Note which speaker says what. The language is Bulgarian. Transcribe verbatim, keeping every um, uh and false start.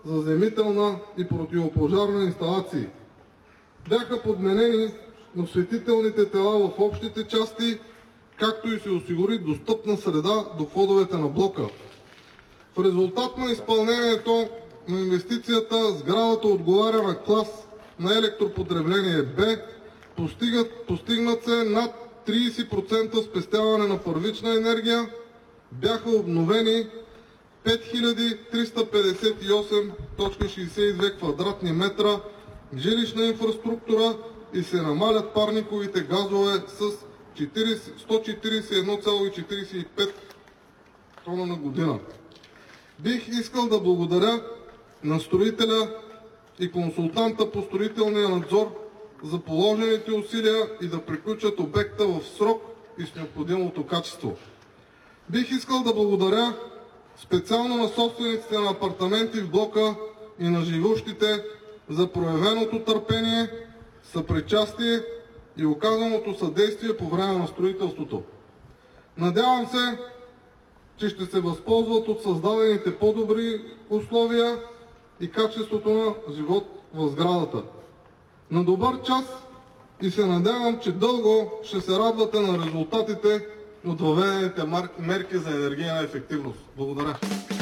Speaker 1: заземителна и противопожарна инсталации. Бяха подменени осветителните тела в общите части, както и се осигури достъпна среда до входовете на блока. В резултат на изпълнението на инвестицията сградата отговаря на клас на електропотребление Б, постигнат, постигнат се над трийсет процента спестяване на първична енергия, бяха обновени пет хиляди триста петдесет и осем цяло шейсет и две квадратни метра жилищна инфраструктура и се намалят парниковите газове с сто четирийсет и едно цяло четирийсет и пет тона на година. Бих искал да благодаря на строителя и консултанта по строителния надзор за положените усилия и да приключат обекта в срок и с необходимото качество. Бих искал да благодаря специално на собствениците на апартаменти в блока и на живущите за проявеното търпение, съпричастие и оказаното съдействие по време на строителството. Надявам се, че ще се възползват от създадените по-добри условия и качеството на живот в сградата. На добър час и се надявам, че дълго ще се радвате на резултатите от въведените мерки за енергийна ефективност. Благодаря.